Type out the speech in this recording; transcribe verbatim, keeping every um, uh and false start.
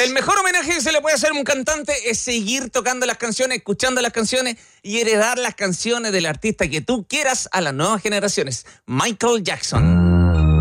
El mejor homenaje que se le puede hacer a un cantante es seguir tocando las canciones, escuchando las canciones y heredar las canciones del artista que tú quieras a las nuevas generaciones. Michael Jackson.